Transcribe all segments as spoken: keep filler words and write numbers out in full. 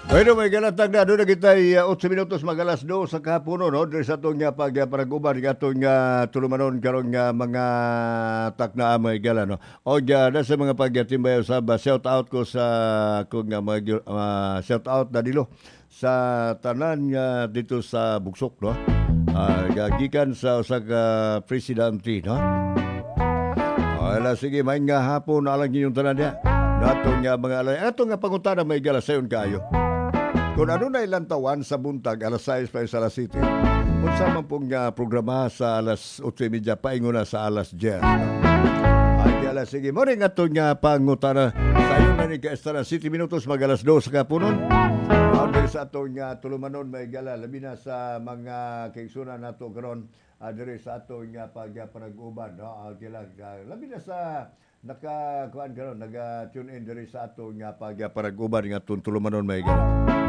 Bueno, may galatag na doon na kita uh, eight minutos magalas do sa kahapono no diri sa atong nga pag uh, paraguban nga atong uh, tulumanon karon nga mga takna may gala no. O ja na sa mga pagyatimbayo sa ba shout out ko sa kung nga mga uh, shout out na dilo sa tanan nga dito sa Buksok no. Uh, gikan sa usa ka presidente no. Ala sige may nga hapon na lang inyong tanan niya. Nato nga mga alay ato nga pangutana may gala sayon kayo. Kung ano na ilang tawan sa buntag, alas sais pa sa alas City. Kung sa man pong uh, programa sa alas eight thirty, paingo na sa alas ten. Ay, alas, sige. Moring ato nga pangutana. Sayo na ni Kaestara City minutos, mag alas two sa kapunon. Dahil sa ato nga tulumanon, may gala. Labi na sa mga kaigsunan nato karon diri sa ato nga pag-panag-uban. No? Labi na sa naka kuan karon naga-tune in diri sa ato nga pag-panag-uban nga tulumanon, may gala.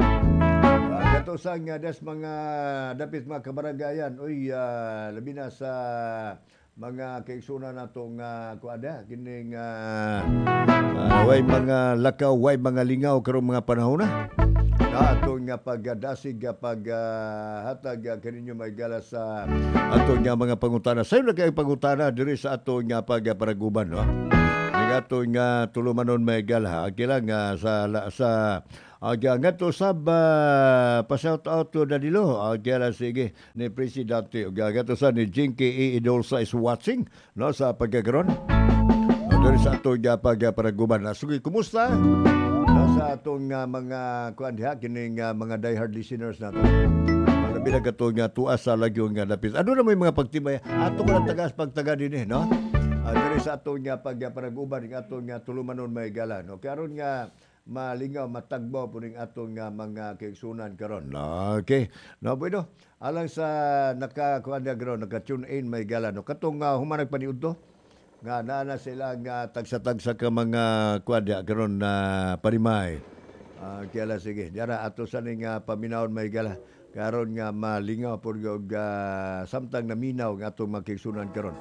Kato sa nga des mga dapit mga kabaranggayan, uy, uh, labi na sa mga kaigsunan natong uh, kuada, kining uh, uh, way mga lakaw, way mga lingaw karong mga panahon na. Na atong nga pagdasig pag uh, hatag uh, kaninyo may gala sa atong nga mga pangutana. Sayo na kay pangutana diri sa atong nga pagparaguban, no? Nga nga tulumanon may gala. Kailang nga sa sa Aga nga to sab uh, pa-shout out to Danilo. Aga la sige ni Presidente. Aga to sa ni Jinky E. Idolsa is watching no sa pagkakaroon. Dari sa ato nga pagparaguban. Sige, kumusta? No, sa atong uh, mga kuan diha kining uh, mga diehard listeners nato. Labi na kato nga tuas sa lagyo nga dapit. Ano na may mga pagtibay? Ato ko lang tagas pagtaga din eh, no? Uh, dari sa ato nga pagparaguban ng ato nga tulumanon may gala. No? Karon nga malingaw matagbaw po ning atong uh, mga kaigsunan karon. Okay. No bueno. Alang sa nakakuan na karon naka-tune in may gala no. Katong uh, humanag paniud to nga naa na sila nga tagsa-tagsa ka mga kuadya karon na uh, parimay. Uh, kaya sige. Diara ato sa ning uh, paminawon may gala. Karon nga malingaw po og uh, samtang naminaw nga atong mga kaigsunan karon.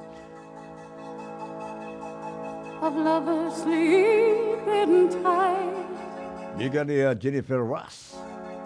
Of lovers sleeping tight. Giga ni uh, Jennifer Ross.